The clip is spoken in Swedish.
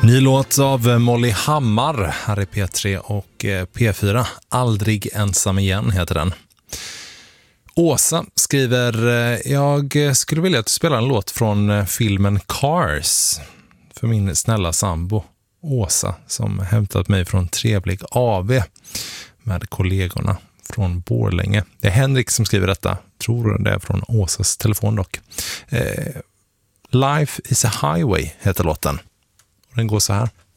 Ny låt av Molly Hammar här i P3 och P4. Aldrig ensam igen heter den. Åsa skriver: jag skulle vilja att du spelar en låt från filmen Cars för min snälla sambo Åsa som hämtat mig från trevlig AV med kollegorna från Borlänge. Det är Henrik som skriver detta. Tror det är från Åsas telefon dock. Life is a highway heter låten. Den går så här.